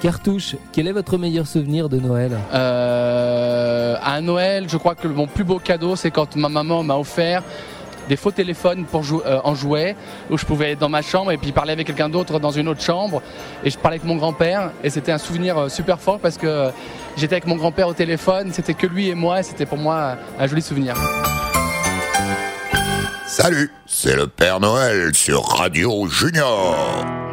Cartouche, quel est votre meilleur souvenir de Noël ? À Noël, je crois que mon plus beau cadeau, c'est quand ma maman m'a offert des faux téléphones pour en jouet, où je pouvais être dans ma chambre et puis parler avec quelqu'un d'autre dans une autre chambre. Et je parlais avec mon grand-père et c'était un souvenir super fort parce que j'étais avec mon grand-père au téléphone, c'était que lui et moi et c'était pour moi un joli souvenir. Salut, c'est le Père Noël sur Radio Junior.